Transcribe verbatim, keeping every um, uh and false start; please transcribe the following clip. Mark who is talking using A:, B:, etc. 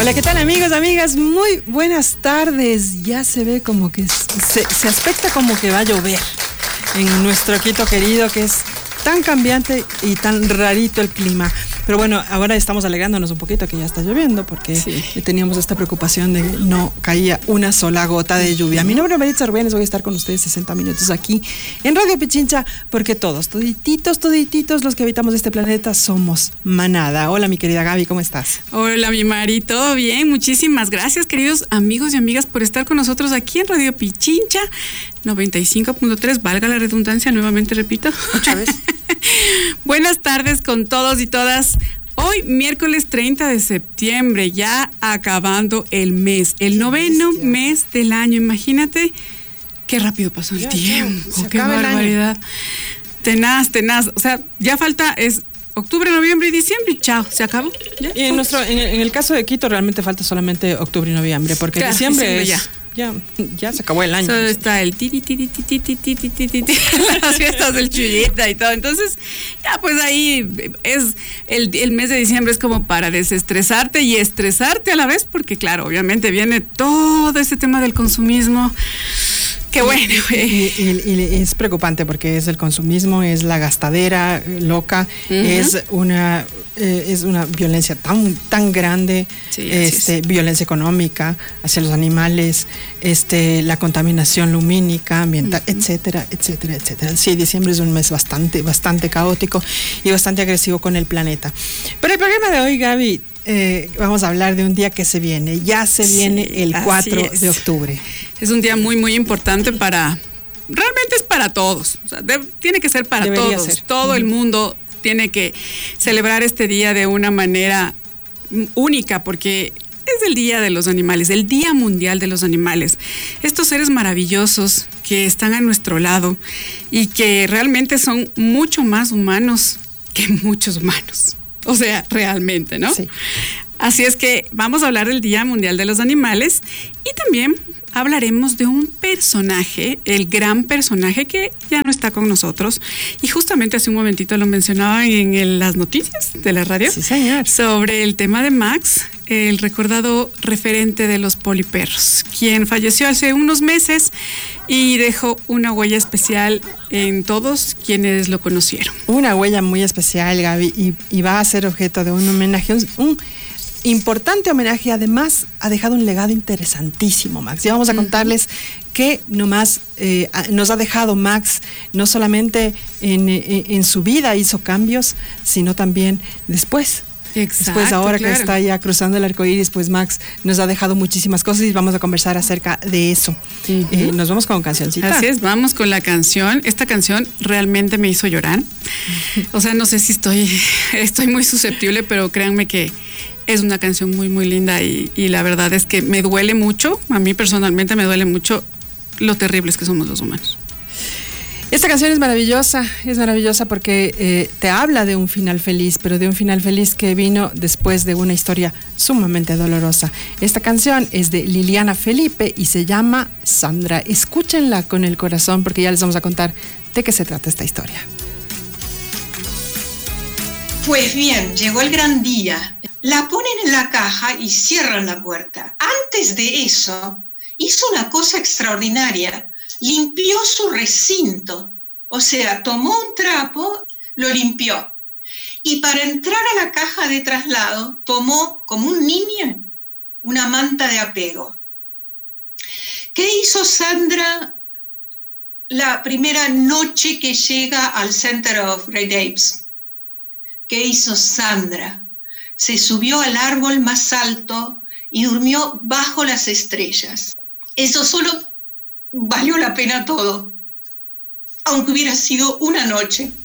A: Hola, ¿qué tal, amigos, amigas? Muy buenas tardes. Ya se ve como que se, se aspecta como que va a llover en nuestro Quito querido, que es tan cambiante y tan rarito el clima. Pero bueno, ahora estamos alegrándonos un poquito que ya está lloviendo, porque sí, teníamos esta preocupación de que no caía una sola gota de lluvia. Mi nombre es Maritza Rubénes, voy a estar con ustedes sesenta minutos aquí en Radio Pichincha, porque todos, todititos, todititos los que habitamos este planeta somos manada. Hola, mi querida Gaby, ¿cómo estás?
B: Hola, mi Mari, ¿todo bien? Muchísimas gracias, queridos amigos y amigas, por estar con nosotros aquí en Radio Pichincha noventa y cinco punto tres, valga la redundancia, nuevamente repito.
A: Otra vez.
B: Buenas tardes con todos y todas. Hoy, miércoles treinta de septiembre, ya acabando el mes, el noveno bestia. mes del año. Imagínate qué rápido pasó el ya, tiempo, ya, qué barbaridad. Tenaz, tenaz. O sea, ya falta, es octubre, noviembre y diciembre y chao, se acabó. ¿Ya?
A: Y en, nuestro, en, en el caso de Quito realmente falta solamente octubre y noviembre, porque claro, diciembre, diciembre es... ya. Ya, ya se acabó el año.
B: Solo está el tiri, tiri, tiri, tiri, tiri, tiri, tiri, las fiestas del Chuyita y todo. Entonces, ya pues ahí es el, el mes de diciembre es como para desestresarte y estresarte a la vez, porque claro, obviamente viene todo ese tema del consumismo. Qué bueno.
A: Y, y, y, y es preocupante porque es el consumismo, es la gastadera loca, uh-huh. es una eh, es una violencia tan tan grande, sí, este es. violencia económica hacia los animales, este la contaminación lumínica, ambiental, uh-huh. etcétera, etcétera, etcétera. Sí, diciembre es un mes bastante bastante caótico y bastante agresivo con el planeta. Pero el programa de hoy, Gaby, Eh, vamos a hablar de un día que se viene, ya se viene sí, el cuatro de octubre.
B: Es un día muy muy importante para, realmente es para todos, o sea, de, tiene que ser para Debería todos, ser. todo uh-huh. el mundo tiene que celebrar este día de una manera única, porque es el Día de los Animales, el Día Mundial de los Animales. Estos seres maravillosos que están a nuestro lado y que realmente son mucho más humanos que muchos humanos. O sea, realmente, ¿no?
A: Sí.
B: Así es que vamos a hablar del Día Mundial de los Animales y también hablaremos de un personaje, el gran personaje que ya no está con nosotros. Y justamente hace un momentito lo mencionaba en el, las noticias de la radio.
A: Sí, señor.
B: Sobre el tema de Max, el recordado referente de los poliperros, quien falleció hace unos meses y dejó una huella especial en todos quienes lo conocieron.
A: Una huella muy especial, Gaby, y, y va a ser objeto de un homenaje, un, un importante homenaje. Además, ha dejado un legado interesantísimo, Max. Ya vamos a contarles uh-huh. que nomás eh, nos ha dejado Max, no solamente en, en, en su vida hizo cambios, sino también después.
B: Exacto,
A: Después, ahora
B: claro.
A: que está ya cruzando el arco iris, pues Max nos ha dejado muchísimas cosas y vamos a conversar acerca de eso. Uh-huh. Eh, nos vamos con cancioncita.
B: Así es, vamos con la canción. Esta canción realmente me hizo llorar. O sea, no sé si estoy, estoy muy susceptible, pero créanme que es una canción muy, muy linda y, y la verdad es que me duele mucho, a mí personalmente me duele mucho lo terribles que somos los humanos.
A: Esta canción es maravillosa, es maravillosa porque eh, te habla de un final feliz, pero de un final feliz que vino después de una historia sumamente dolorosa. Esta canción es de Liliana Felipe y se llama Sandra. Escúchenla con el corazón porque ya les vamos a contar de qué se trata esta historia.
C: Pues bien, llegó el gran día. La ponen en la caja y cierran la puerta. Antes de eso, hizo una cosa extraordinaria. Limpió su recinto, o sea, tomó un trapo, lo limpió. Y para entrar a la caja de traslado, tomó, como un niño, una manta de apego. ¿Qué hizo Sandra la primera noche que llega al Center of Great Apes? ¿Qué hizo Sandra? Se subió al árbol más alto y durmió bajo las estrellas. Eso solo valió la pena todo, aunque hubiera sido una noche.